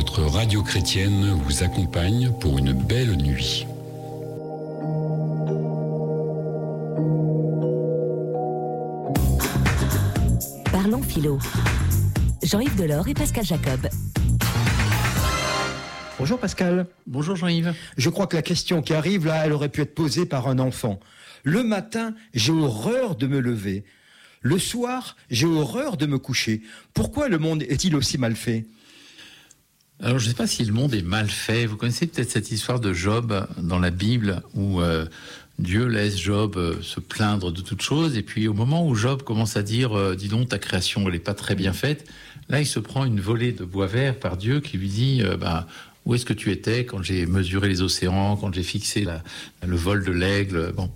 votre radio chrétienne vous accompagne pour une belle nuit. Parlons philo. Jean-Yves Delors et Pascal Jacob. Bonjour Pascal. Bonjour Jean-Yves. Je crois que la question qui arrive là, elle aurait pu être posée par un enfant. Le matin, j'ai horreur de me lever. Le soir, j'ai horreur de me coucher. Pourquoi le monde est-il aussi mal fait ? Alors je ne sais pas si le monde est mal fait. Vous connaissez peut-être cette histoire de Job dans la Bible où Dieu laisse Job se plaindre de toutes choses. Et puis au moment où Job commence à dire « Dis donc, ta création, elle n'est pas très bien faite », là il se prend une volée de bois vert par Dieu qui lui dit où est-ce que tu étais quand j'ai mesuré les océans, quand j'ai fixé le vol de l'aigle, bon.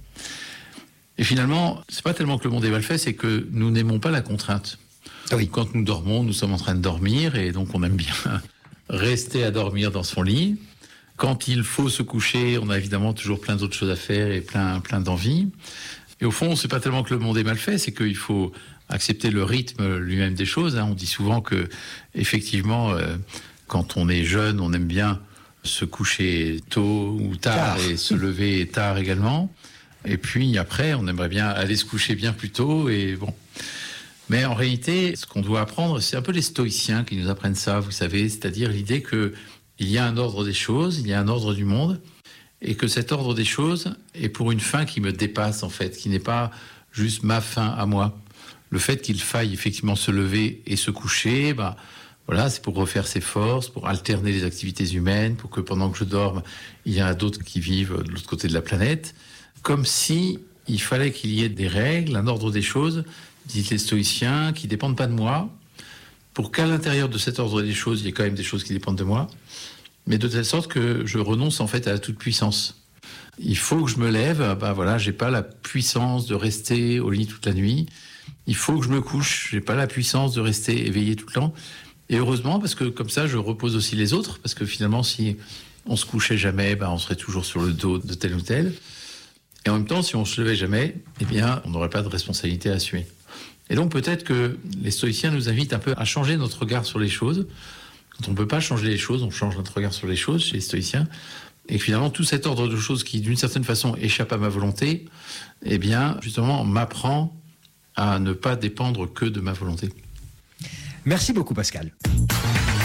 Et finalement, c'est pas tellement que le monde est mal fait, c'est que nous n'aimons pas la contrainte. Oui. Quand nous dormons, nous sommes en train de dormir, et donc on aime bien rester à dormir dans son lit. Quand il faut se coucher, on a évidemment toujours plein d'autres choses à faire et plein d'envies. Et au fond, c'est pas tellement que le monde est mal fait, c'est qu'il faut accepter le rythme lui-même des choses. On dit souvent que, effectivement, quand on est jeune, on aime bien se coucher tôt ou tard. Et se lever tard également. Et puis après, on aimerait bien aller se coucher bien plus tôt. Et bon. Mais en réalité, ce qu'on doit apprendre, c'est un peu les stoïciens qui nous apprennent ça, vous savez, c'est-à-dire l'idée qu'il y a un ordre des choses, il y a un ordre du monde, et que cet ordre des choses est pour une fin qui me dépasse en fait, qui n'est pas juste ma fin à moi. Le fait qu'il faille effectivement se lever et se coucher, voilà, c'est pour refaire ses forces, pour alterner les activités humaines, pour que pendant que je dorme, il y en a d'autres qui vivent de l'autre côté de la planète. Comme si il fallait qu'il y ait des règles, un ordre des choses, disent les stoïciens, qui ne dépendent pas de moi, pour qu'à l'intérieur de cet ordre des choses, il y ait quand même des choses qui dépendent de moi, mais de telle sorte que je renonce en fait à la toute-puissance. Il faut que je me lève, j'ai pas la puissance de rester au lit toute la nuit. Il faut que je me couche, j'ai pas la puissance de rester éveillé tout le temps. Et heureusement, parce que comme ça, je repose aussi les autres, parce que finalement, si on se couchait jamais, on serait toujours sur le dos de tel ou tel. Et en même temps, si on se levait jamais, on n'aurait pas de responsabilité à assumer. Et donc peut-être que les stoïciens nous invitent un peu à changer notre regard sur les choses. Quand on ne peut pas changer les choses, on change notre regard sur les choses chez les stoïciens. Et finalement, tout cet ordre de choses qui, d'une certaine façon, échappe à ma volonté, justement, m'apprend à ne pas dépendre que de ma volonté. Merci beaucoup, Pascal.